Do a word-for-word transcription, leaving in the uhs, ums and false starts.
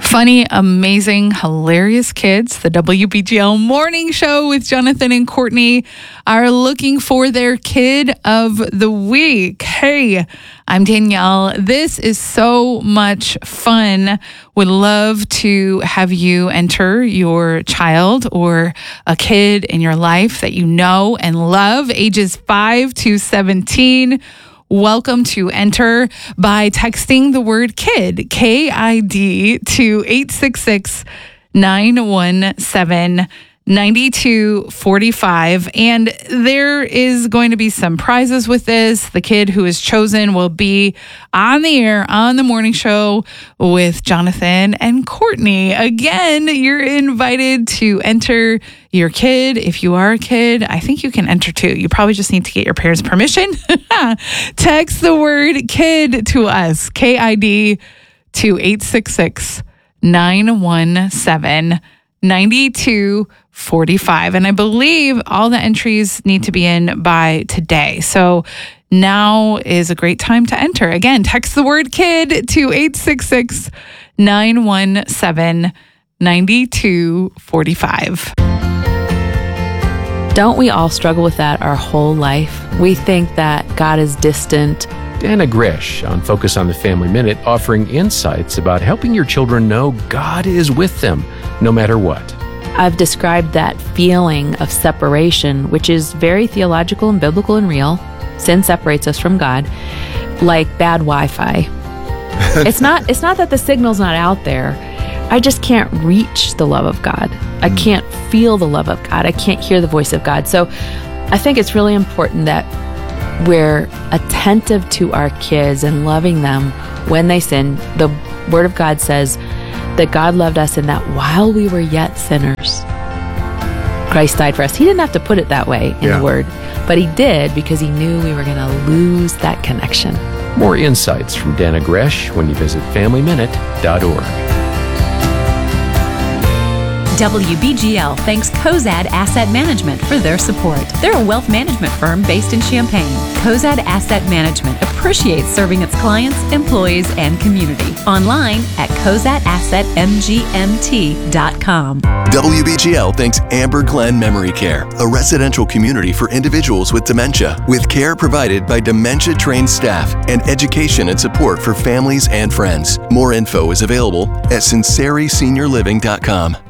Funny, amazing, hilarious kids, the W B G L Morning Show with Jonathan and Courtney, are looking for their kid of the week. Hey, I'm Danielle. This is so much fun. Would love to have you enter your child or a kid in your life that you know and love, ages five to seventeen. Welcome to enter by texting the word KID, K I D, to eight six six, nine one seven, nine two four five. And there is going to be some prizes with this. The kid who is chosen will be on the air on the morning show with Jonathan and Courtney. Again, you're invited to enter your kid. If you are a kid, I think you can enter too. You probably just need to get your parents' permission. Text the word KID to us, K I D, to eight six six, nine one seven, nine two four five. And I believe all the entries need to be in by today. So now is a great time to enter. Again, text the word KID to eight six six, nine one seven, nine two four five. Don't we all struggle with that our whole life? We think that God is distant. Dana Gresh on Focus on the Family Minute, offering insights about helping your children know God is with them no matter what. I've described that feeling of separation, which is very theological and biblical and real. Sin separates us from God, like bad Wi-Fi. It's not, it's not that the signal's not out there. I just can't reach the love of God. I can't feel the love of God. I can't hear the voice of God. So I think it's really important that we're attentive to our kids and loving them when they sin. The Word of God says that God loved us and that while we were yet sinners, Christ died for us. He didn't have to put it that way in Yeah. the Word, but He did because He knew we were going to lose that connection. More insights from Dana Gresh when you visit family minute dot org. W B G L thanks Cozad Asset Management for their support. They're a wealth management firm based in Champaign. Cozad Asset Management appreciates serving its clients, employees, and community. Online at cozad asset m g m t dot com. W B G L thanks Amber Glen Memory Care, a residential community for individuals with dementia, with care provided by dementia-trained staff and education and support for families and friends. More info is available at sinceri senior living dot com.